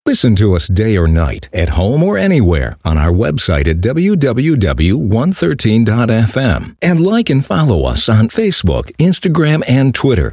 Listen to us day or night, at home or anywhere, on our website at www.113.fm. And like and follow us on Facebook, Instagram, and Twitter.